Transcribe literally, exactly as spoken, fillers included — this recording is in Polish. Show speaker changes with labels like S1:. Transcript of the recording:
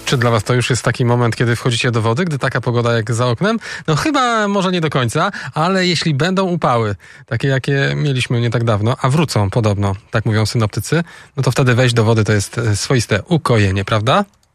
S1: Czy dla was to już jest taki moment, kiedy wchodzicie do wody, gdy taka pogoda jak za oknem? No chyba może nie do końca, ale jeśli będą upały, takie jakie mieliśmy nie tak dawno, a wrócą podobno, tak mówią synoptycy, no to wtedy wejść do wody to jest swoiste ukojenie, prawda?